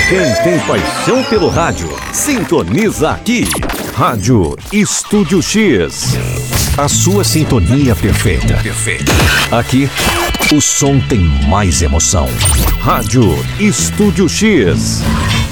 Quem tem paixão pelo rádio, sintoniza aqui. Rádio Estúdio X. A sua sintonia perfeita. Aqui, o som tem mais emoção. Rádio Estúdio X.